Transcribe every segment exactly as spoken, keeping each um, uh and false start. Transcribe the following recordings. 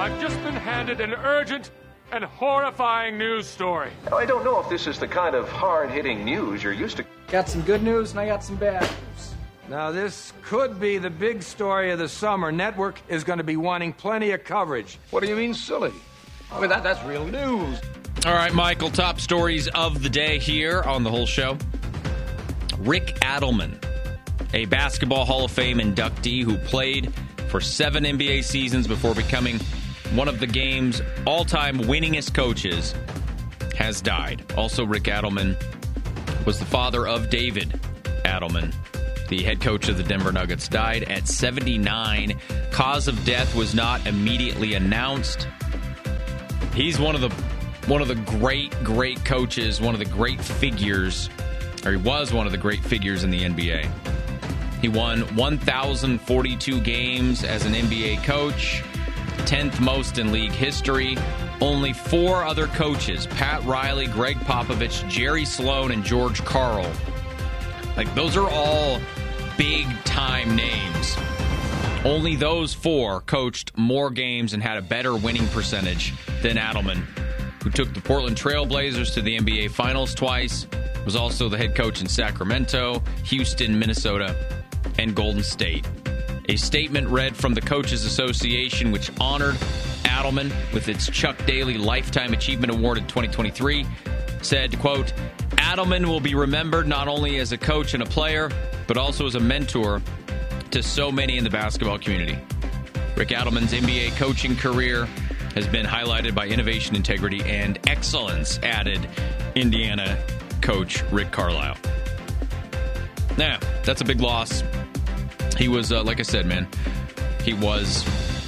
I've just been handed an urgent and horrifying news story. Now, I don't know if this is the kind of hard-hitting news you're used to. Got some good news and I got some bad news. Now, this could be the big story of the summer. Network is going to be wanting plenty of coverage. What do you mean, silly? I mean, that, that's real news. All right, Michael, top stories of the day here on the whole show. Rick Adelman, a Basketball Hall of Fame inductee who played for seven N B A seasons before becoming one of the game's all-time winningest coaches, has died. Also, Rick Adelman was the father of David Adelman, the head coach of the Denver Nuggets, died at seventy-nine. Cause of death was not immediately announced. He's one of the one of the great, great coaches, one of the great figures, or he was one of the great figures in the N B A. He won one thousand forty-two games as an N B A coach, tenth most in league history. Only four other coaches, Pat Riley, Greg Popovich, Jerry Sloan, and George Karl. Like, those are all big-time names. Only those four coached more games and had a better winning percentage than Adelman, who took the Portland Trail Blazers to the N B A Finals twice, was also the head coach in Sacramento, Houston, Minnesota, and Golden State. A statement read from the Coaches Association, which honored Adelman with its Chuck Daly Lifetime Achievement Award in twenty twenty-three, said, quote, Adelman will be remembered not only as a coach and a player, but also as a mentor to so many in the basketball community. Rick Adelman's N B A coaching career has been highlighted by innovation, integrity, and excellence, added Indiana coach Rick Carlisle. Now, that's a big loss. He was, uh, like I said, man, he was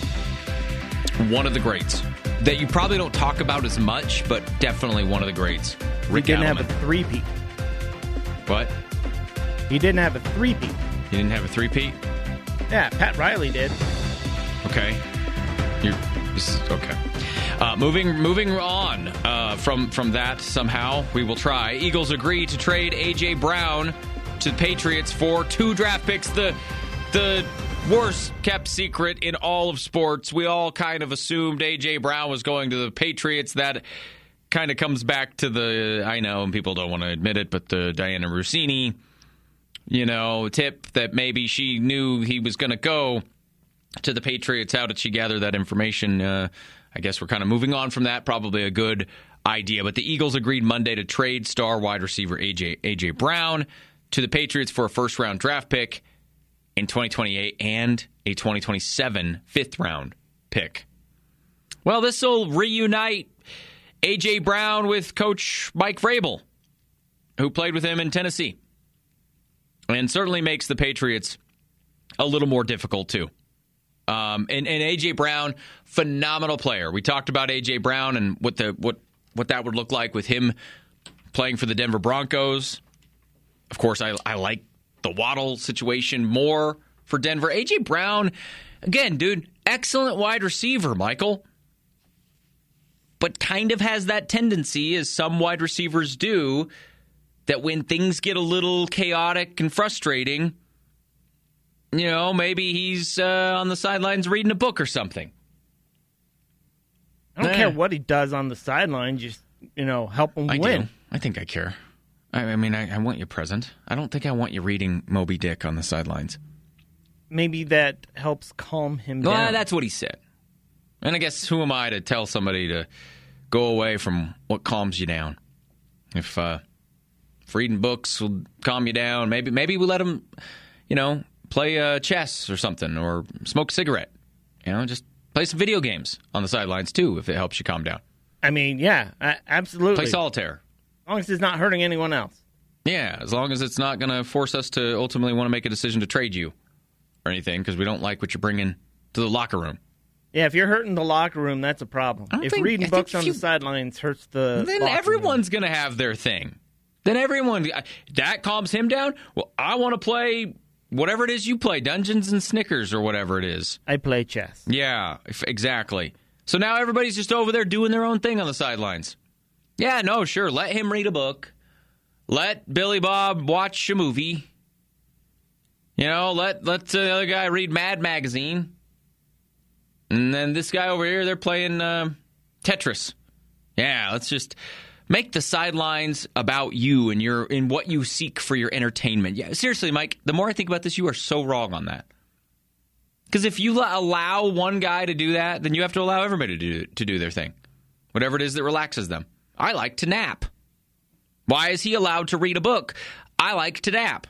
one of the greats that you probably don't talk about as much, but definitely one of the greats. Rick He didn't Adelman. have a three-peat. What? He didn't have a three-peat. He didn't have a three-peat? Yeah, Pat Riley did. Okay. You're, this is, okay. Uh, moving moving on uh, from, from that somehow, we will try. Eagles agree to trade A J. Brown to the Patriots for two draft picks. The the worst kept secret in all of sports. We all kind of assumed A J. Brown was going to the Patriots. That kind of comes back to the, I know people don't want to admit it, but the Diana Rossini, you know, tip that maybe she knew he was going to go to the Patriots. How did she gather that information? Uh, I guess we're kind of moving on from that. Probably a good idea. But the Eagles agreed Monday to trade star wide receiver A J. A J. Brown to the Patriots for a first-round draft pick in twenty twenty-eight and a twenty twenty-seven fifth-round pick. Well, this will reunite A J. Brown with Coach Mike Vrabel, who played with him in Tennessee, and certainly makes the Patriots a little more difficult, too. Um, and, and A J. Brown, phenomenal player. We talked about A J. Brown and what the what what that would look like with him playing for the Denver Broncos. Of course, I, I like the Waddle situation more for Denver. A J. Brown, again, dude, excellent wide receiver, Michael. But kind of has that tendency, as some wide receivers do, that when things get a little chaotic and frustrating, you know, maybe he's uh, on the sidelines reading a book or something. I don't Eh. care what he does on the sideline. Just, you know, help him I win. do. I think I care. I, I mean, I, I want you present. I don't think I want you reading Moby Dick on the sidelines. Maybe that helps calm him Well, down. that's what he said. And I guess who am I to tell somebody to go away from what calms you down? If, uh, if reading books will calm you down, maybe maybe we let him, you know, play uh, chess or something, or smoke a cigarette. You know, just play some video games on the sidelines, too, if it helps you calm down. I mean, yeah, a- absolutely. Play solitaire. As long as it's not hurting anyone else. Yeah, as long as it's not going to force us to ultimately want to make a decision to trade you or anything, because we don't like what you're bringing to the locker room. Yeah, if you're hurting the locker room, that's a problem. I don't If think- reading I books think on you- the sidelines hurts the Then locker everyone's going to have their thing. Then everyone, that calms him down. Well, I want to play whatever it is you play, Dungeons and Snickers or whatever it is. room. I play chess. Yeah, if- exactly. So now everybody's just over there doing their own thing on the sidelines. Yeah, no, sure. Let him read a book. Let Billy Bob watch a movie. You know, let let the other guy read Mad Magazine. And then this guy over here, they're playing uh, Tetris. Yeah, let's just make the sidelines about you and your and what you seek for your entertainment. Yeah, seriously, Mike, the more I think about this, you are so wrong on that. Because if you allow one guy to do that, then you have to allow everybody to do, to do their thing. Whatever it is that relaxes them. I like to nap. Why is he allowed to read a book? I like to nap.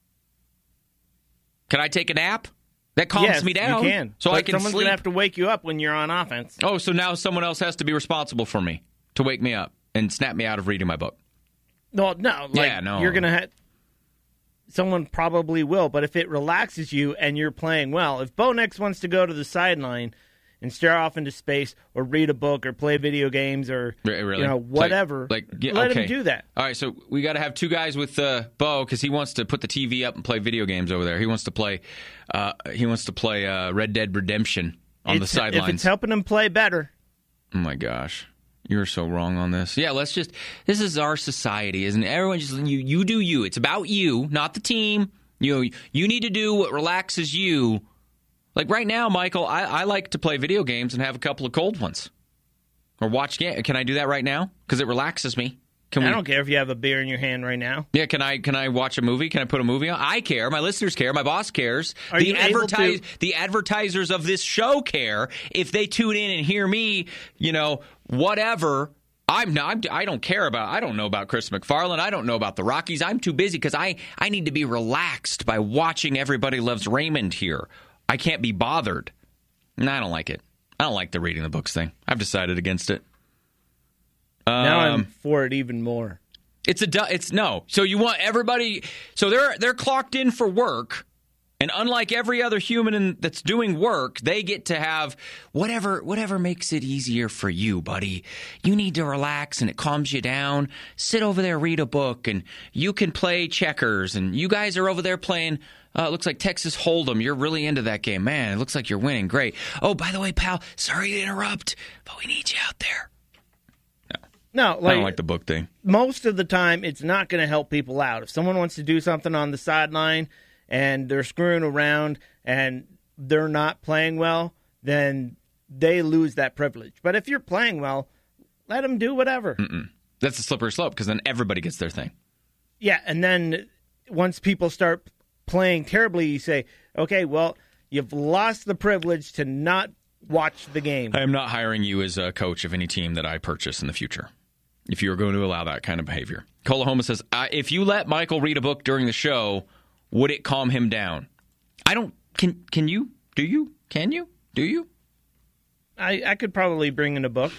Can I take a nap? That calms yes, me down. You can. So but I can someone's sleep. Someone's going to have to wake you up when you're on offense. Oh, so now someone else has to be responsible for me to wake me up and snap me out of reading my book. No, no. Like, yeah, no. You're going to have... Someone probably will, but if it relaxes you and you're playing well, if Bo Nix wants to go to the sideline and stare off into space or read a book or play video games or really? you know whatever, like, like yeah, let okay. him do that. All right, so we got to have two guys with uh, Bo because he wants to put the T V up and play video games over there. He wants to play. Uh, he wants to play uh, Red Dead Redemption on it's, the sidelines. If it's helping him play better. Oh my gosh. You're so wrong on this. Yeah, let's just. This is our society, isn't it? Everyone just you. You do you. It's about you, not the team. You you need to do what relaxes you. Like right now, Michael, I, I like to play video games and have a couple of cold ones, or watch game. Can I do that right now? Because it relaxes me. Can I we, don't care if you have a beer in your hand right now. Yeah, can I can I watch a movie? Can I put a movie on? I care. My listeners care. My boss cares. Are the you able to- the advertisers of this show care. If they tune in and hear me, you know, whatever. I'm not. I'm, I don't care about. I don't know about Chris McFarland. I don't know about the Rockies. I'm too busy because I I need to be relaxed by watching Everybody Loves Raymond here. I can't be bothered. And I don't like it. I don't like the reading the books thing. I've decided against it. Um, Now I'm for it even more. It's a. It's no. So you want everybody. So they're they're clocked in for work, and unlike every other human in, that's doing work, they get to have whatever whatever makes it easier for you, buddy. You need to relax, and it calms you down. Sit over there, read a book, and you can play checkers. And you guys are over there playing. Uh, it looks like Texas Hold'em. You're really into that game. Man, it looks like you're winning. Great. Oh, by the way, pal, sorry to interrupt, but we need you out there. No, like, I don't like the book thing. Most of the time, it's not going to help people out. If someone wants to do something on the sideline and they're screwing around and they're not playing well, then they lose that privilege. But if you're playing well, let them do whatever. Mm-mm. That's a slippery slope because then everybody gets their thing. Yeah, and then once people start playing terribly, you say, okay, well, you've lost the privilege to not watch the game. I am not hiring you as a coach of any team that I purchase in the future if you're going to allow that kind of behavior. Colahoma says, uh, if you let Michael read a book during the show, would it calm him down? I don't, can Can you? Do you? Can you? Do you? I, I could probably bring in a book.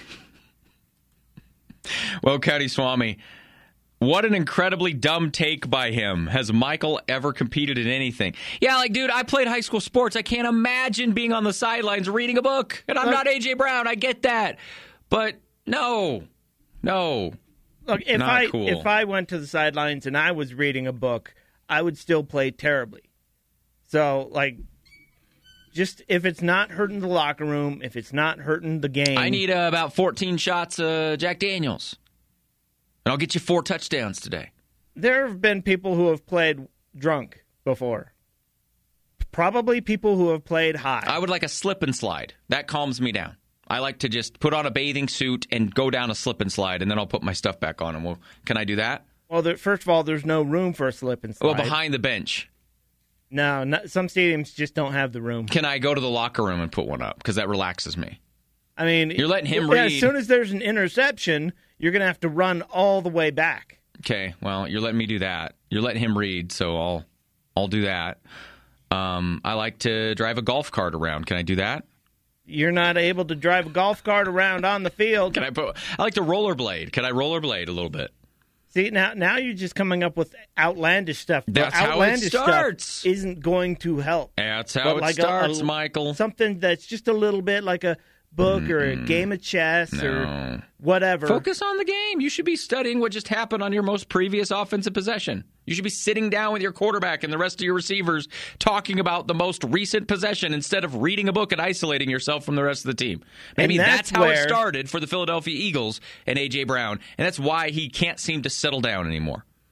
Well, Cuddy Swami, what an incredibly dumb take by him. Has Michael ever competed in anything? Yeah, like, dude, I played high school sports. I can't imagine being on the sidelines reading a book. And I'm Look, not A J Brown. I get that. But no, no. Look, if not I cool. if I went to the sidelines and I was reading a book, I would still play terribly. So, like, just if it's not hurting the locker room, if it's not hurting the game. I need uh, about fourteen shots of Jack Daniels. And I'll get you four touchdowns today. There have been people who have played drunk before. Probably people who have played high. I would like a slip and slide. That calms me down. I like to just put on a bathing suit and go down a slip and slide, and then I'll put my stuff back on. And well, can I do that? Well, there, first of all, there's no room for a slip and slide. Well, behind the bench. No, not, some stadiums just don't have the room. Can I go to the locker room and put one up? Because that relaxes me. I mean, You're letting him yeah, read. As soon as there's an interception, you're going to have to run all the way back. Okay, well, you're letting me do that. You're letting him read, so I'll I'll do that. Um, I like to drive a golf cart around. Can I do that? You're not able to drive a golf cart around on the field. Can I put? I like to rollerblade. Can I rollerblade a little bit? See, now now you're just coming up with outlandish stuff. That's well, how it outlandish starts. Stuff isn't going to help. That's how But it like a- starts, a- Michael. Something that's just a little bit like a book or a game of chess No. or whatever. Focus on the game. You should be studying what just happened on your most previous offensive possession. You should be sitting down with your quarterback and the rest of your receivers talking about the most recent possession instead of reading a book and isolating yourself from the rest of the team. Maybe And that's, that's how it where- started for the Philadelphia Eagles and A J Brown, and that's why he can't seem to settle down anymore.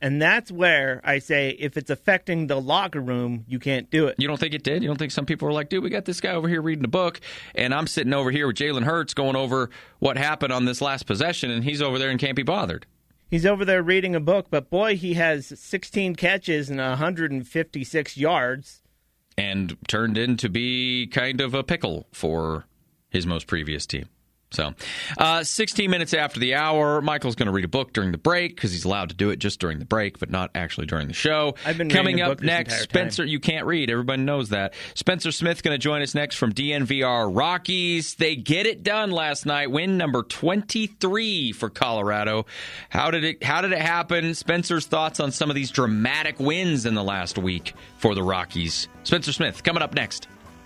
And that's where I say if it's affecting the locker room, you can't do it. You don't think it did? You don't think some people were like, dude, we got this guy over here reading a book, and I'm sitting over here with Jalen Hurts going over what happened on this last possession, and he's over there and can't be bothered. He's over there reading a book, but boy, he has sixteen catches and one hundred fifty-six yards. And turned into be kind of a pickle for his most previous team. So, uh, sixteen minutes after the hour, Michael's going to read a book during the break because he's allowed to do it just during the break, but not actually during the show. I've been Coming reading a up book next, this entire Spencer, time. you can't read. Everybody knows that. Spencer Smith going to join us next from D N V R Rockies. They get it done last night. Win number twenty-three for Colorado. How did it? How did it happen? Spencer's thoughts on some of these dramatic wins in the last week for the Rockies. Spencer Smith coming up next.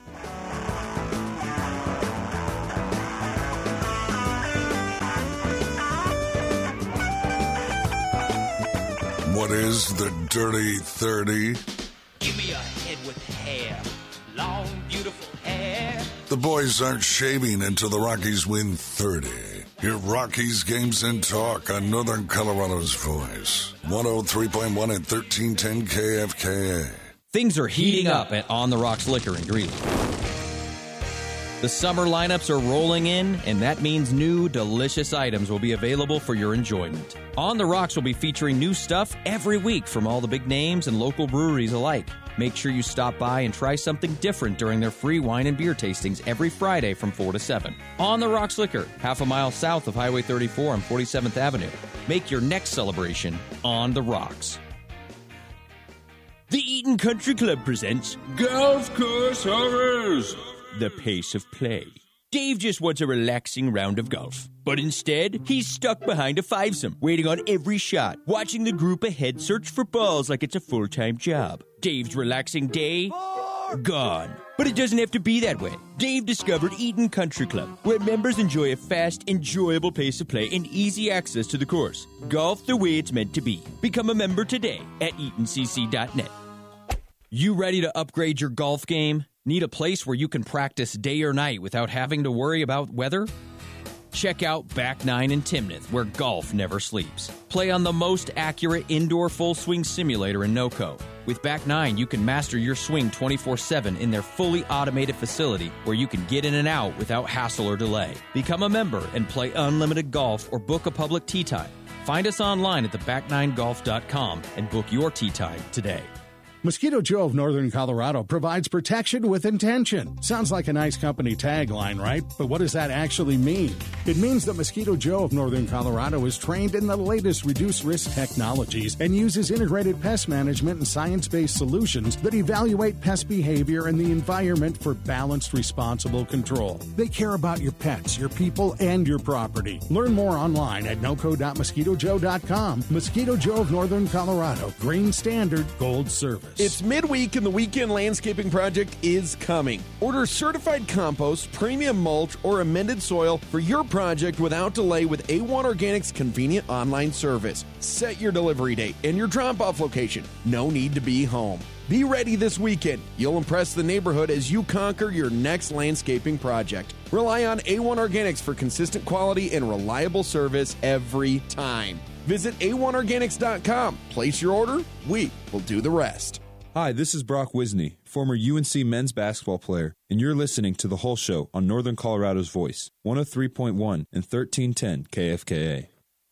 What is the Dirty thirty? Give me a head with hair, long, beautiful hair. The boys aren't shaving until the Rockies win thirty. Hear Rockies Games and Talk on Northern Colorado's voice. one oh three point one and thirteen ten K F K A. Things are heating up at On the Rocks Liquor in Greeley. The summer lineups are rolling in, and that means new, delicious items will be available for your enjoyment. On the Rocks will be featuring new stuff every week from all the big names and local breweries alike. Make sure you stop by and try something different during their free wine and beer tastings every Friday from four to seven. On the Rocks Liquor, half a mile south of Highway thirty-four on forty-seventh Avenue. Make your next celebration On the Rocks. The Eaton Country Club presents Golf Course Horrors. The pace of play. Dave just wants a relaxing round of golf. But instead, he's stuck behind a fivesome, waiting on every shot, watching the group ahead search for balls like it's a full-time job. Dave's relaxing day, gone. But it doesn't have to be that way. Dave discovered Eaton Country Club, where members enjoy a fast, enjoyable pace of play and easy access to the course. Golf the way it's meant to be. Become a member today at eaton c c dot net. You ready to upgrade your golf game? Need a place where you can practice day or night without having to worry about weather? Check out Back Nine in Timnath, where golf never sleeps. Play on the most accurate indoor full swing simulator in NoCo. With Back Nine, you can master your swing twenty-four seven in their fully automated facility where you can get in and out without hassle or delay. Become a member and play unlimited golf or book a public tee time. Find us online at the back nine golf dot com and book your tee time today. Mosquito Joe of Northern Colorado provides protection with intention. Sounds like a nice company tagline, right? But what does that actually mean? It means that Mosquito Joe of Northern Colorado is trained in the latest reduced-risk technologies and uses integrated pest management and science-based solutions that evaluate pest behavior and the environment for balanced, responsible control. They care about your pets, your people, and your property. Learn more online at noco dot mosquito joe dot com. Mosquito Joe of Northern Colorado. Green Standard Gold Service. It's midweek and the weekend landscaping project is coming. Order certified compost, premium mulch, or amended soil for your project without delay with A one Organics convenient online service. Set your delivery date and your drop-off location. No need to be home. Be ready this weekend. You'll impress the neighborhood as you conquer your next landscaping project. Rely on A one Organics for consistent quality and reliable service every time. Visit A one organics dot com. Place your order. We will do the rest. Hi, this is Brock Wisney, former U N C men's basketball player, and you're listening to The Whole Show on Northern Colorado's Voice, one oh three point one and thirteen ten K F K A.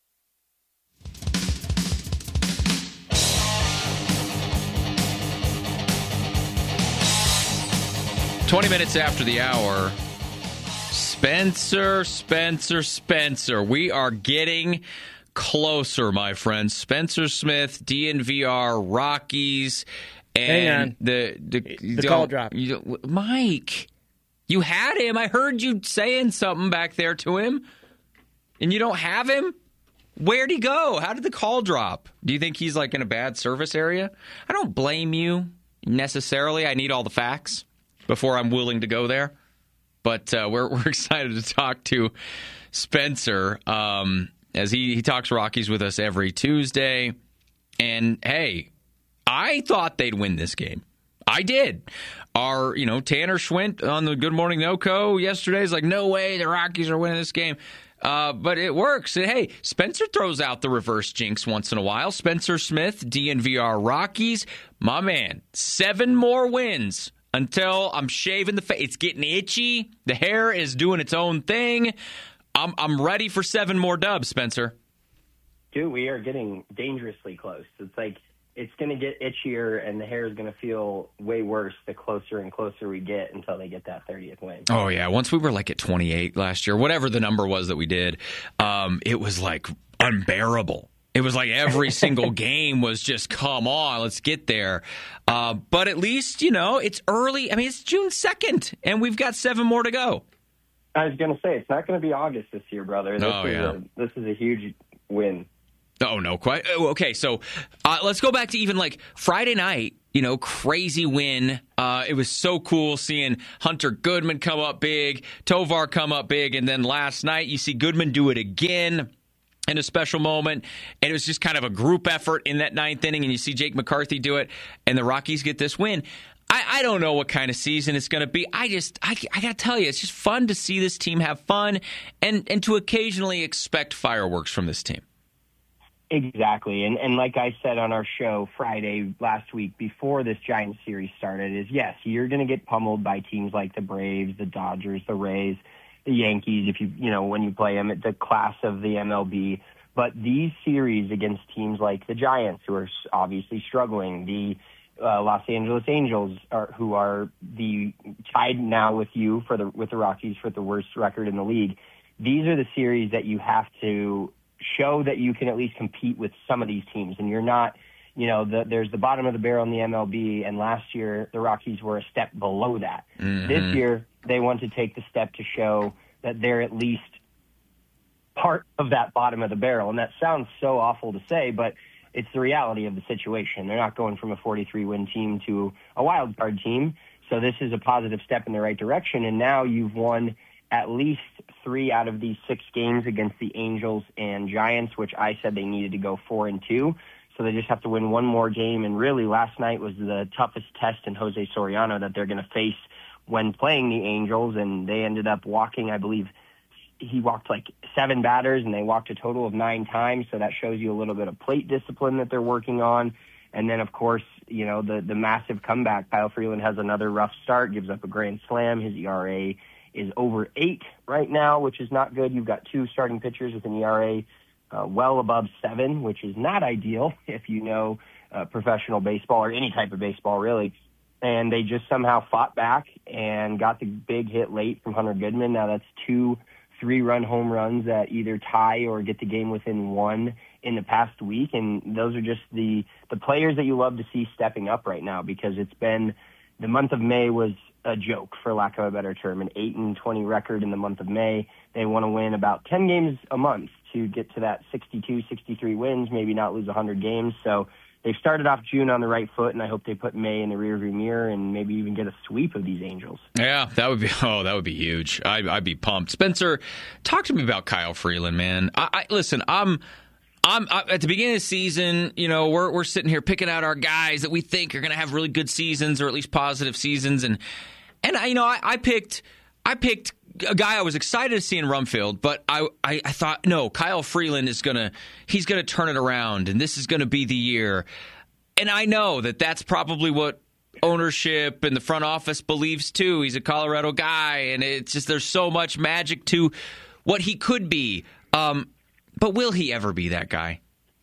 twenty minutes after the hour, Spencer, Spencer, Spencer. We are getting closer, my friends. Spencer Smith, D N V R, Rockies, and Hang on. the the, the call drop. You, Mike, you had him. I heard you saying something back there to him, and you don't have him? Where'd he go? How did the call drop? Do you think he's like in a bad service area? I don't blame you necessarily. I need all the facts before I'm willing to go there. But uh, we're we're excited to talk to Spencer um, as he, he talks Rockies with us every Tuesday. And, hey, I thought they'd win this game. I did. Our, you know, Tanner Schwint on the Good Morning NoCo yesterday is like, no way, the Rockies are winning this game. Uh, but it works. And, hey, Spencer throws out the reverse jinx once in a while. Spencer Smith, D N V R Rockies. My man, seven more wins until I'm shaving the face. It's getting itchy. The hair is doing its own thing. I'm I'm ready for seven more dubs, Spencer. Dude, we are getting dangerously close. It's like it's going to get itchier and the hair is going to feel way worse the closer and closer we get until they get that thirtieth win. Oh, yeah. Once we were like at twenty-eight last year, whatever the number was that we did, um, it was like unbearable. It was like every single game was just, come on, let's get there. Uh, but at least, you know, it's early. I mean, it's June second, and we've got seven more to go. I was going to say, it's not going to be August this year, brother. This, oh, is yeah. a, this is a huge win. Oh, no, quite. Okay, so uh, let's go back to even like Friday night, you know, crazy win. Uh, it was so cool seeing Hunter Goodman come up big, Tovar come up big, and then last night you see Goodman do it again in a special moment, and it was just kind of a group effort in that ninth inning, and you see Jake McCarthy do it, and the Rockies get this win. I, I don't know what kind of season it's going to be. I just, I, I got to tell you, it's just fun to see this team have fun and, and to occasionally expect fireworks from this team. Exactly. And and like I said on our show Friday last week before this Giants series started is, yes, you're going to get pummeled by teams like the Braves, the Dodgers, the Rays, the Yankees, if you, you know, when you play them at the class of the M L B. But these series against teams like the Giants, who are obviously struggling, the uh, Los Angeles Angels, are, who are the tied now with you for the with the Rockies for the worst record in the league, these are the series that you have to show that you can at least compete with some of these teams. And you're not, you know, the, there's the bottom of the barrel in the M L B, and last year the Rockies were a step below that. Mm-hmm. This year they want to take the step to show that they're at least part of that bottom of the barrel. And that sounds so awful to say, but it's the reality of the situation. They're not going from a forty-three win team to a wild card team. So this is a positive step in the right direction. And now you've won at least three out of these six games against the Angels and Giants, which I said they needed to go four and two. So they just have to win one more game. And really last night was the toughest test in Jose Soriano that they're going to face when playing the Angels. And they ended up walking, I believe he walked like seven batters and they walked a total of nine times. So that shows you a little bit of plate discipline that they're working on. And then, of course, you know, the, the massive comeback. Kyle Freeland has another rough start, gives up a grand slam. His E R A is over eight right now, which is not good. You've got two starting pitchers with an E R A uh, well above seven, which is not ideal if you know uh, professional baseball or any type of baseball, really. And they just somehow fought back and got the big hit late from Hunter Goodman. Now that's two three-run home runs that either tie or get the game within one in the past week. And those are just the, the players that you love to see stepping up right now, because it's been the month of May was a joke, for lack of a better term, an eight and twenty record in the month of May. They want to win about ten games a month to get to that sixty-two, sixty-three wins, maybe not lose one hundred games. So they've started off June on the right foot, and I hope they put May in the rearview mirror and maybe even get a sweep of these Angels. Yeah, that would be oh, that would be huge. I, I'd be pumped. Spencer, talk to me about Kyle Freeland, man. I, I listen. I'm. I'm I, at the beginning of the season, you know, we're we're sitting here picking out our guys that we think are going to have really good seasons or at least positive seasons, and and I, you know, I, I picked I picked a guy I was excited to see in Rumfield, but I, I I thought no, Kyle Freeland is gonna he's gonna turn it around, and this is gonna be the year, and I know that that's probably what ownership and the front office believes too. He's a Colorado guy, and it's just there's so much magic to what he could be. Um, But will he ever be that guy?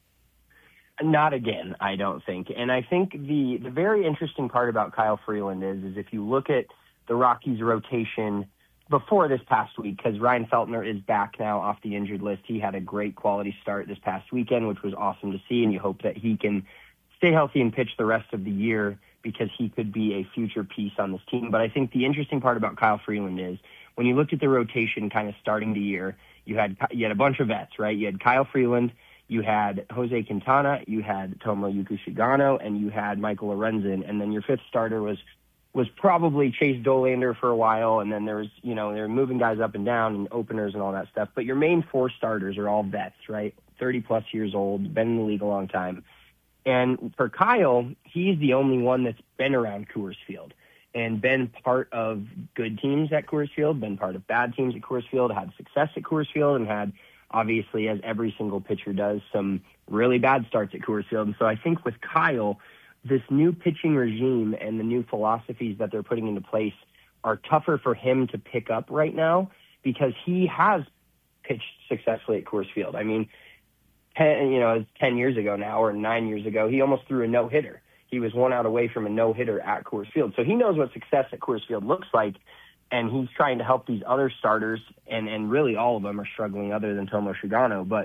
Not again, I don't think. And I think the, the very interesting part about Kyle Freeland is, is if you look at the Rockies' rotation before this past week, because Ryan Feltner is back now off the injured list. He had a great quality start this past weekend, which was awesome to see, and you hope that he can stay healthy and pitch the rest of the year because he could be a future piece on this team. But I think the interesting part about Kyle Freeland is when you looked at the rotation kind of starting the year, You had you had a bunch of vets, right? You had Kyle Freeland, you had Jose Quintana, you had Tomoyuki Shigano, and you had Michael Lorenzen. And then your fifth starter was was probably Chase Dolander for a while. And then there was, you know, they were moving guys up and down and openers and all that stuff. But your main four starters are all vets, right? thirty-plus years old, been in the league a long time. And for Kyle, he's the only one that's been around Coors Field. and been part of good teams at Coors Field, been part of bad teams at Coors Field, had success at Coors Field, and had, obviously, as every single pitcher does, some really bad starts at Coors Field. And so I think with Kyle, this new pitching regime and the new philosophies that they're putting into place are tougher for him to pick up right now because he has pitched successfully at Coors Field. I mean, ten, you know, ten years ago now or nine years ago, he almost threw a no-hitter. He was one out away from a no-hitter at Coors Field. So he knows what success at Coors Field looks like, and he's trying to help these other starters, and, and really all of them are struggling other than Tomo Shigano. But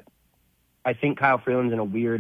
I think Kyle Freeland's in a weird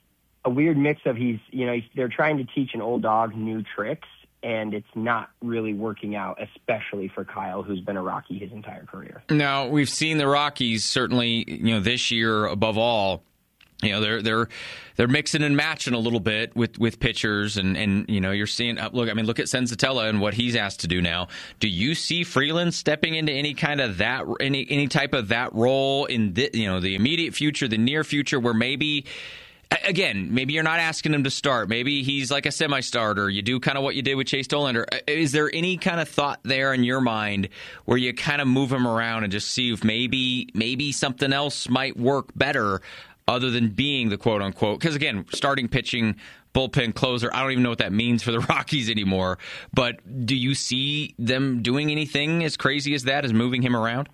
a weird mix of he's, you know, he's, they're trying to teach an old dog new tricks, and it's not really working out, especially for Kyle, who's been a Rocky his entire career. Now, we've seen the Rockies certainly, you know, this year above all, you know, they're they're they're mixing and matching a little bit with, with pitchers, and, and you know, you're seeing look. I mean, look at Senzatella and what he's asked to do now. Do you see Freeland stepping into any kind of that any any type of that role in the, you know, the immediate future, the near future, where maybe? Again, maybe you're not asking him to start. Maybe he's like a semi-starter. You do kind of what you did with Chase Dollander. Is there any kind of thought there in your mind where you kind of move him around and just see if maybe maybe something else might work better other than being the quote-unquote? Because, again, starting pitching, bullpen closer, I don't even know what that means for the Rockies anymore. But do you see them doing anything as crazy as that, as moving him around?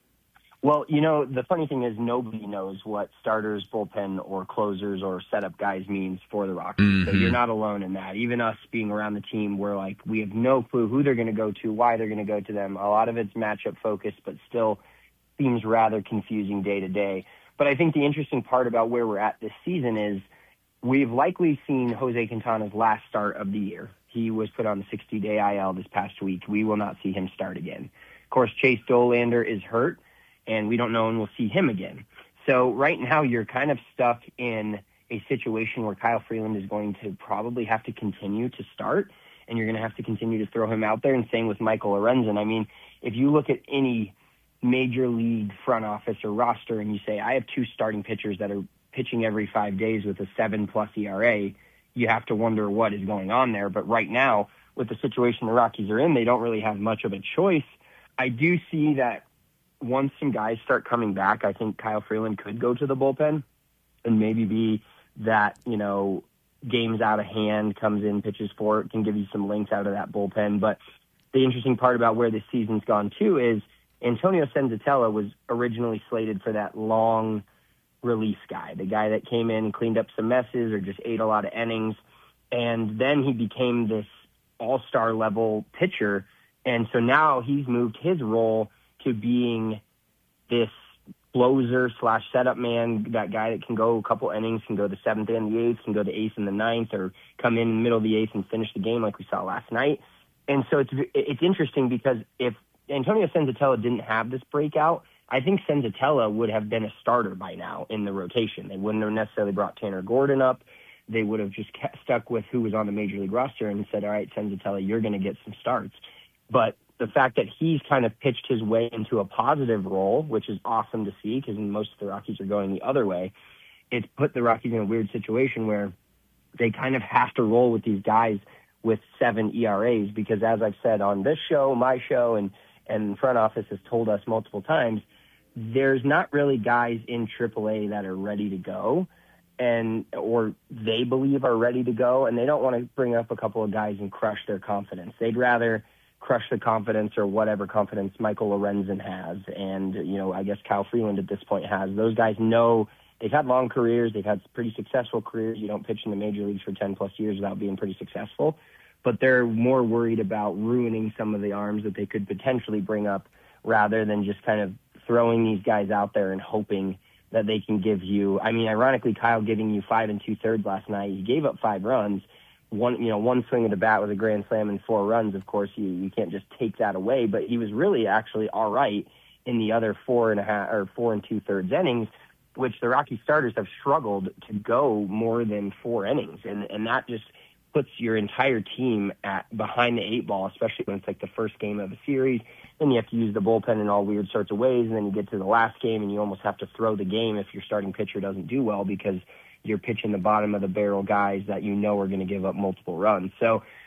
Well, you know, the funny thing is nobody knows what starters, bullpen, or closers or setup guys means for the Rockies. Mm-hmm. So you're not alone in that. Even us being around the team, we're like, we have no clue who they're going to go to, why they're going to go to them. A lot of it's matchup focused, but still seems rather confusing day to day. But I think the interesting part about where we're at this season is we've likely seen Jose Quintana's last start of the year. He was put on the sixty-day I L this past week. We will not see him start again. Of course, Chase Dollander is hurt, and we don't know when we'll see him again. So right now you're kind of stuck in a situation where Kyle Freeland is going to probably have to continue to start, and you're going to have to continue to throw him out there, and same with Michael Lorenzen. I mean, if you look at any major league front office or roster and you say, I have two starting pitchers that are pitching every five days with a seven-plus E R A, you have to wonder what is going on there. But right now, with the situation the Rockies are in, they don't really have much of a choice. I do see that once some guys start coming back, I think Kyle Freeland could go to the bullpen and maybe be that, you know, games out of hand, comes in, pitches for it, can give you some links out of that bullpen. But the interesting part about where this season's gone, too, is Antonio Senzatella was originally slated for that long relief guy, the guy that came in and cleaned up some messes or just ate a lot of innings. And then he became this all-star level pitcher. And so now he's moved his role to being this closer slash setup man, that guy that can go a couple innings, can go the seventh and the eighth, can go the eighth and the ninth, or come in, in the middle of the eighth and finish the game like we saw last night. And so it's it's interesting because if Antonio Senzatella didn't have this breakout, I think Senzatella would have been a starter by now in the rotation. They wouldn't have necessarily brought Tanner Gordon up. They would have just kept, stuck with who was on the major league roster and said, all right, Senzatella, you're going to get some starts. But the fact that he's kind of pitched his way into a positive role, which is awesome to see because most of the Rockies are going the other way, it's put the Rockies in a weird situation where they kind of have to roll with these guys with seven E R As because, as I've said on this show, my show, and, and front office has told us multiple times, there's not really guys in triple A that are ready to go and or they believe are ready to go, and they don't want to bring up a couple of guys and crush their confidence. They'd rather crush the confidence or whatever confidence Michael Lorenzen has. And, you know, I guess Kyle Freeland at this point has. Those guys know they've had long careers. They've had pretty successful careers. You don't pitch in the major leagues for ten plus years without being pretty successful. But they're more worried about ruining some of the arms that they could potentially bring up rather than just kind of throwing these guys out there and hoping that they can give you. I mean, ironically, Kyle giving you five and two thirds last night. He gave up five runs. One, you know, one swing of the bat with a grand slam and four runs. Of course, you you can't just take that away. But he was really actually all right in the other four and a half or four and two thirds innings, which the Rocky starters have struggled to go more than four innings, and and that just puts your entire team at behind the eight ball, especially when it's like the first game of a series. Then you have to use the bullpen in all weird sorts of ways, and then you get to the last game and you almost have to throw the game if your starting pitcher doesn't do well because you're pitching the bottom of the barrel guys that you know are going to give up multiple runs. So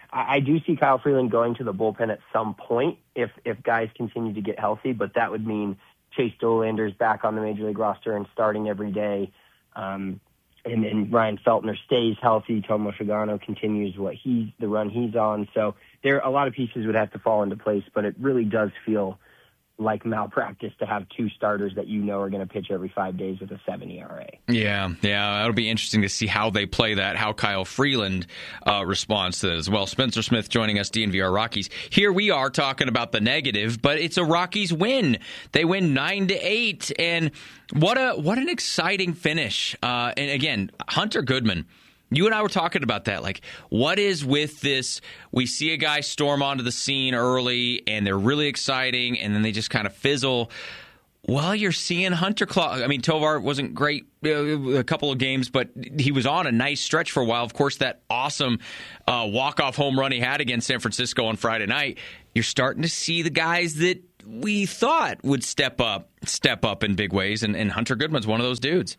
I, I do see Kyle Freeland going to the bullpen at some point if if guys continue to get healthy, but that would mean Chase Dolander's back on the Major League roster and starting every day. Um, and then Ryan Feltner stays healthy. Tomo Shigano continues what he the run he's on. So there a lot of pieces would have to fall into place, but it really does feel like malpractice to have two starters that you know are going to pitch every five days with a seven E R A. Yeah, yeah, it'll be interesting to see how they play that, how Kyle Freeland uh, responds to that as well. Spencer Smith joining us, D N V R Rockies. Here we are talking about the negative, but it's a Rockies win. They win nine to eight, and what a what an exciting finish. Uh, and again, Hunter Goodman. You and I were talking about that. Like, what is with this? We see a guy storm onto the scene early, and they're really exciting, and then they just kind of fizzle. Well, you're seeing Hunter Claw. I mean, Tovar wasn't great a couple of games, but he was on a nice stretch for a while. Of course, that awesome uh, walk-off home run he had against San Francisco on Friday night. You're starting to see the guys that we thought would step up, step up in big ways, and, and Hunter Goodman's one of those dudes.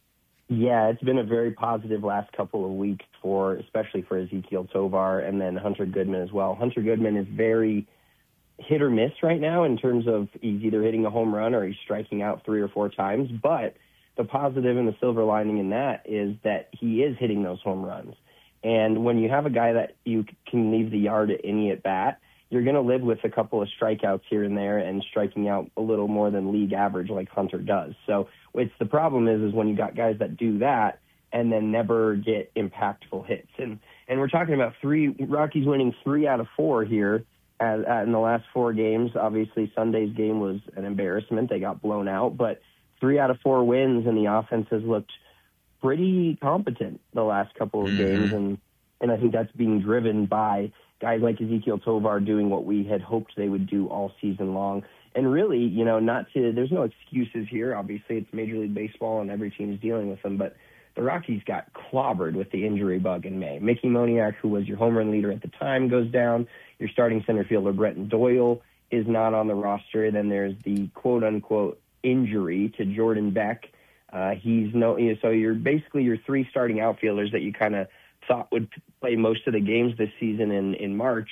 Yeah, it's been a very positive last couple of weeks for, especially for Ezequiel Tovar and then Hunter Goodman as well. Hunter Goodman is very hit or miss right now in terms of he's either hitting a home run or he's striking out three or four times. But the positive and the silver lining in that is that he is hitting those home runs. And when you have a guy that you can leave the yard at any at bat, you're going to live with a couple of strikeouts here and there and striking out a little more than league average like Hunter does. So it's the problem is, is when you got guys that do that and then never get impactful hits. And, and we're talking about three Rockies winning three out of four here at, at, in the last four games. Obviously Sunday's game was an embarrassment. They got blown out, but three out of four wins and the offense has looked pretty competent the last couple of mm-hmm. games. And, and I think that's being driven by guys like Ezequiel Tovar doing what we had hoped they would do all season long. And really, you know, not to, there's no excuses here. Obviously, it's Major League Baseball and every team is dealing with them, but the Rockies got clobbered with the injury bug in May. Mickey Moniak, who was your home run leader at the time, goes down. Your starting center fielder, Bretton Doyle, is not on the roster. Then there's the quote-unquote injury to Jordan Beck. Uh, he's no, you know, so you're basically your three starting outfielders that you kind of thought would play most of the games this season in, in March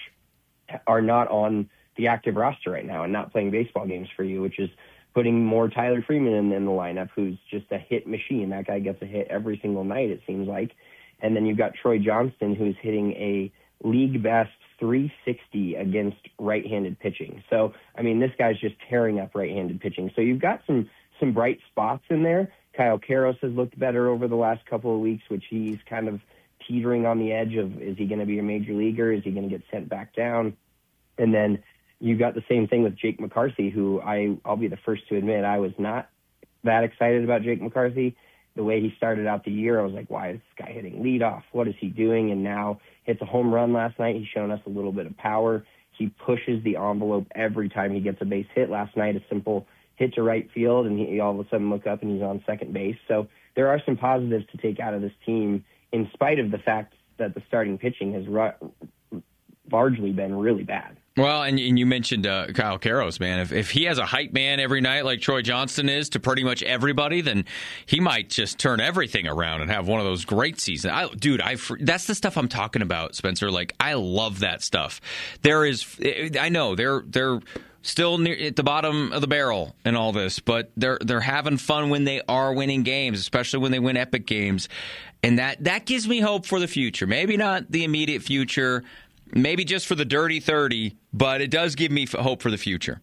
are not on the active roster right now and not playing baseball games for you, which is putting more Tyler Freeman in, in the lineup, who's just a hit machine. That guy gets a hit every single night, it seems like. And then you've got Troy Johnston, who's hitting a league best three sixty against right-handed pitching. So, I mean, this guy's just tearing up right-handed pitching. So you've got some, some bright spots in there. Kyle Karros has looked better over the last couple of weeks, which he's kind of teetering on the edge of, is he going to be a major leaguer? Is he going to get sent back down? And then you got the same thing with Jake McCarthy, who I, I'll be the first to admit I was not that excited about Jake McCarthy. The way he started out the year, I was like, why is this guy hitting leadoff? What is he doing? And now hits a home run last night. He's shown us a little bit of power. He pushes the envelope every time he gets a base hit. Last night, a simple hit to right field, and he all of a sudden look up and he's on second base. So there are some positives to take out of this team, in spite of the fact that the starting pitching has ru- largely been really bad. Well, and, and you mentioned uh, Kyle Karros, man. If, if he has a hype man every night like Troy Johnston is to pretty much everybody, then he might just turn everything around and have one of those great seasons. I, dude, I that's the stuff I'm talking about, Spencer. Like, I love that stuff. There is, I know they're they're still near at the bottom of the barrel and all this, but they're they're having fun when they are winning games, especially when they win epic games, and that that gives me hope for the future. Maybe not the immediate future. Maybe just for the dirty thirty, but it does give me hope for the future.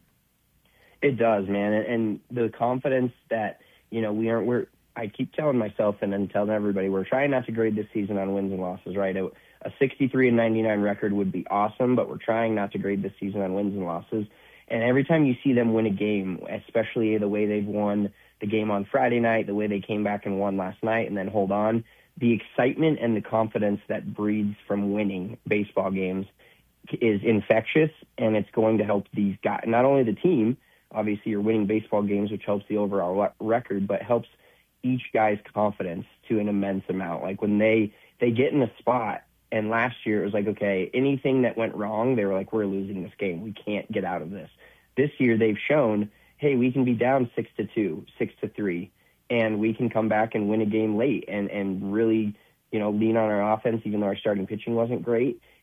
It does, man. And the confidence that, you know, we aren't, we're, I keep telling myself and then telling everybody, we're trying not to grade this season on wins and losses, right? A, a sixty-three and ninety-nine record would be awesome, but we're trying not to grade this season on wins and losses. And every time you see them win a game, especially the way they've won the game on Friday night, the way they came back and won last night and then hold on, the excitement and the confidence that breeds from winning baseball games is infectious, and it's going to help these guys, not only the team, obviously you're winning baseball games, which helps the overall record, but helps each guy's confidence to an immense amount. Like when they, they get in a spot, and last year it was like, okay, anything that went wrong, they were like, we're losing this game. We can't get out of this. This year they've shown, hey, we can be down six to two, six to three, and we can come back and win a game late and, and really, you know, lean on our offense, even though our starting pitching wasn't great,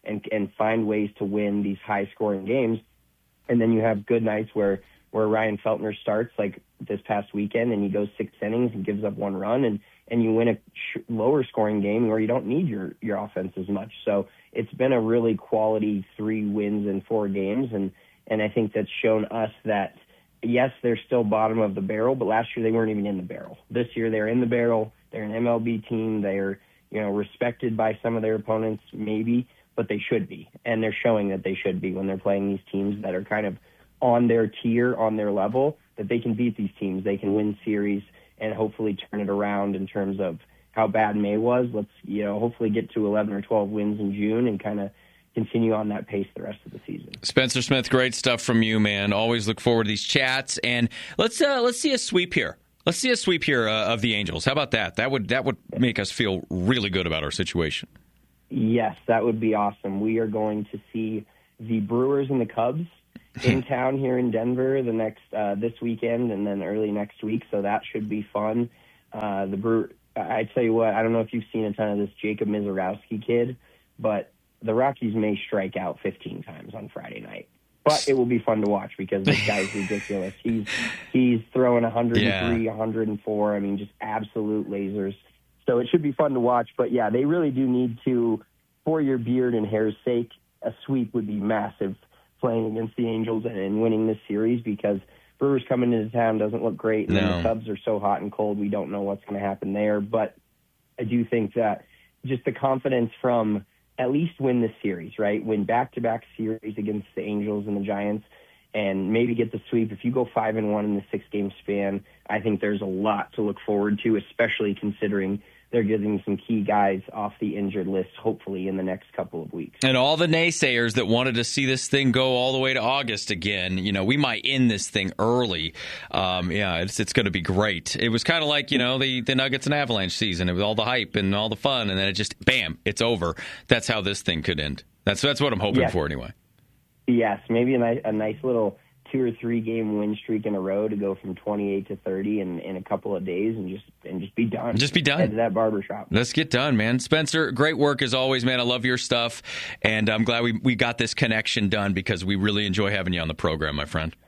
and and find ways to win these high-scoring games. And then you have good nights where, where Ryan Feltner starts, like this past weekend, and he goes six innings and gives up one run, and, and you win a sh- lower-scoring game where you don't need your, your offense as much. So it's been a really quality three wins in four games, and, and I think that's shown us that, yes, they're still bottom of the barrel, but last year they weren't even in the barrel. This year they're in the barrel. They're an M L B team. They're, you know, respected by some of their opponents, maybe, but they should be. And they're showing that they should be when they're playing these teams that are kind of on their tier, on their level, that they can beat these teams. They can win series and hopefully turn it around in terms of how bad May was. Let's, you know, hopefully get to eleven or twelve wins in June and kind of continue on that pace the rest of the season. Spencer Smith, great stuff from you, man. Always look forward to these chats. And let's uh, let's see a sweep here. Let's see a sweep here uh, of the Angels. How about that? That would that would make us feel really good about our situation. Yes, that would be awesome. We are going to see the Brewers and the Cubs in town here in Denver the next uh, this weekend and then early next week, so that should be fun. Uh, the Brewer, I tell you what, I don't know if you've seen a ton of this Jacob Mizorowski kid, but the Rockies may strike out fifteen times on Friday night. But it will be fun to watch because this guy's ridiculous. He's he's throwing one hundred three, yeah. one hundred four. I mean, just absolute lasers. So it should be fun to watch. But, yeah, they really do need to, for your beard and hair's sake, a sweep would be massive playing against the Angels and, and winning this series because Brewers coming into town doesn't look great. And no. the Cubs are so hot and cold, we don't know what's going to happen there. But I do think that just the confidence from at least win this series, right? Win back-to-back series against the Angels and the Giants and maybe get the sweep. If you go five and one in the six-game span, I think there's a lot to look forward to, especially considering they're getting some key guys off the injured list, hopefully, in the next couple of weeks. And all the naysayers that wanted to see this thing go all the way to August again, you know, we might end this thing early. Um, yeah, it's it's going to be great. It was kind of like, you know, the, the Nuggets and Avalanche season. It was all the hype and all the fun, and then it just, bam, it's over. That's how this thing could end. That's that's what I'm hoping yes. for anyway. Yes, maybe a nice, a nice little two or three game win streak in a row to go from twenty-eight to thirty in, in a couple of days and just and just be done. Just be done. Head to that barbershop. Let's get done, man. Spencer, great work as always, man. I love your stuff, and I'm glad we, we got this connection done because we really enjoy having you on the program, my friend.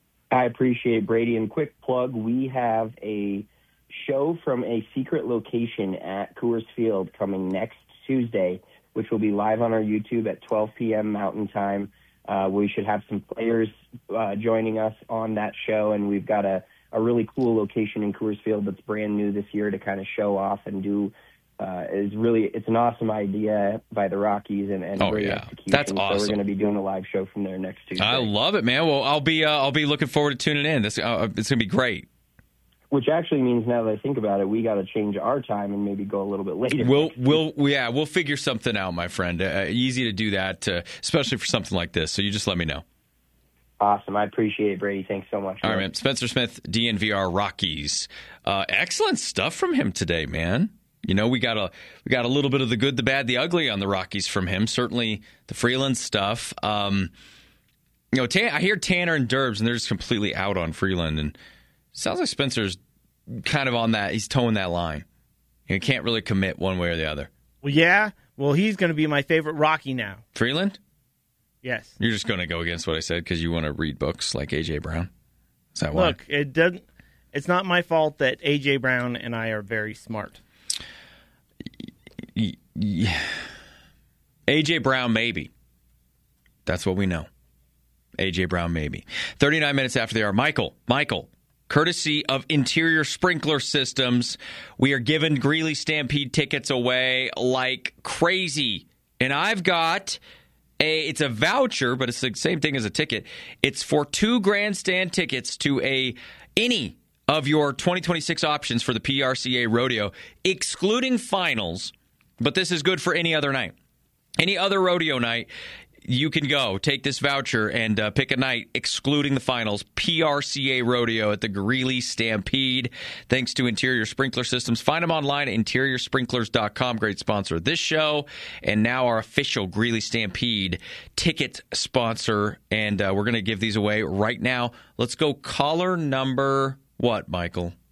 I appreciate it, Brady. And quick plug, we have a show from a secret location at Coors Field coming next Tuesday, which will be live on our YouTube at twelve p.m. Mountain Time. Uh, we should have some players uh, joining us on that show, and we've got a, a really cool location in Coors Field that's brand new this year to kind of show off and do. Uh, is really it's an awesome idea by the Rockies and, and oh, great yeah. execution. That's awesome. So we're going to be doing a live show from there next Tuesday. I love it, man. Well, I'll be uh, I'll be looking forward to tuning in. This uh, it's going to be great. Which actually means, now that I think about it, we got to change our time and maybe go a little bit later. We'll, we'll, yeah, we'll figure something out, my friend. Uh, easy to do that, uh, especially for something like this. So you just let me know. Awesome. I appreciate it, Brady. Thanks so much. All right, man. Spencer Smith, D N V R Rockies. Uh, excellent stuff from him today, man. You know, we got a we got a little bit of the good, the bad, the ugly on the Rockies from him. Certainly the Freeland stuff. Um, you know, Tan- I hear Tanner and Derbs, and they're just completely out on Freeland, and sounds like Spencer's kind of on that. He's towing that line. He can't really commit one way or the other. Well, yeah. Well, he's going to be my favorite Rocky now. Freeland? Yes. You're just going to go against what I said because you want to read books like A J. Brown? Is that why? Look, it doesn't. It's not my fault that A J. Brown and I are very smart. Yeah. A J. Brown, maybe. That's what we know. A J. Brown, maybe. thirty-nine minutes after the hour. Michael, Michael, courtesy of Interior Sprinkler Systems, we are giving Greeley Stampede tickets away like crazy. And I've got a, it's a voucher, but it's the same thing as a ticket. It's for two grandstand tickets to a any of your twenty twenty-six options for the P R C A Rodeo, excluding finals, but this is good for any other night. Any other rodeo night, you can go take this voucher and uh, pick a night excluding the finals. P R C A Rodeo at the Greeley Stampede. Thanks to Interior Sprinkler Systems. Find them online at interior sprinklers dot com. Great sponsor of this show. And now our official Greeley Stampede ticket sponsor. And uh, we're going to give these away right now. Let's go caller number what, Michael?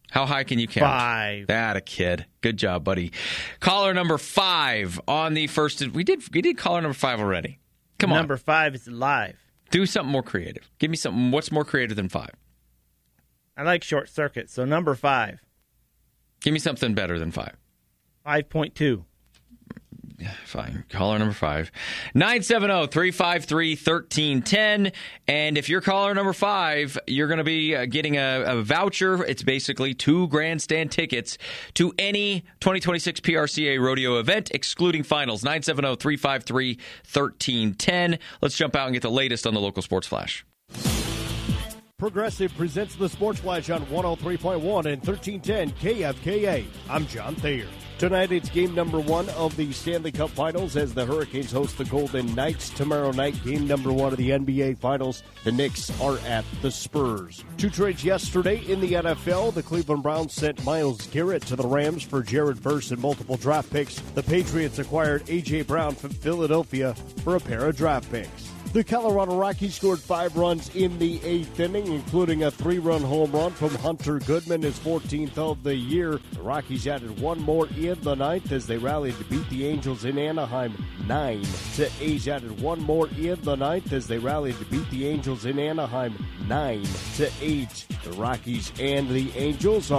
How high can you count? Five. That a kid. Good job, buddy. Caller number five on the first. We did we did caller number five already. Come on. Number five is live. Do something more creative. Give me something. What's more creative than five? I like short circuit, so number five. Give me something better than five. five point two. Fine. Caller number five. nine seven zero, three five three, one three one zero. And if you're caller number five, you're going to be uh, getting a, a voucher. It's basically two grandstand tickets to any twenty twenty-six P R C A rodeo event, excluding finals. nine seven zero, three five three, one three one zero. Let's jump out and get the latest on the local sports flash. Progressive presents the Sports Flash on one oh three point one and thirteen ten K F K A. I'm John Thayer. Tonight it's game number one of the Stanley Cup Finals as the Hurricanes host the Golden Knights. Tomorrow night, game number one of the N B A Finals. The Knicks are at the Spurs. Two trades yesterday in the N F L. The Cleveland Browns sent Myles Garrett to the Rams for Jared Verse and multiple draft picks. The Patriots acquired A J. Brown from Philadelphia for a pair of draft picks. The Colorado Rockies scored five runs in the eighth inning, including a three-run home run from Hunter Goodman, his fourteenth of the year. The Rockies added one more in the ninth as they rallied to beat the Angels in Anaheim nine to eight. Added one more in the ninth as they rallied to beat the Angels in Anaheim nine to eight. The Rockies and the Angels are